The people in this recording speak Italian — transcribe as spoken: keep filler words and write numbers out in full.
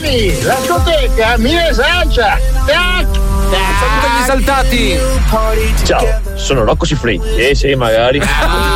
Giovanni, la discoteca mi esaggia. Tac, Saluta gli esaltati. Ciao, sono Rocco Siffredi. Eh sì, magari.